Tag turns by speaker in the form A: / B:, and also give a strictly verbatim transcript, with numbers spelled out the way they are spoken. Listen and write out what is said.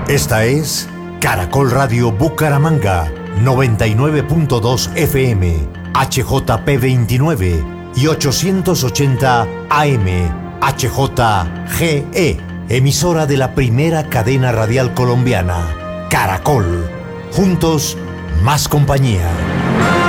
A: Esta es Caracol Radio Bucaramanga, noventa y nueve punto dos F M, H J P veintinueve y ochocientos ochenta A M, H J G E, emisora de la primera cadena radial colombiana, Caracol. Juntos, más compañía.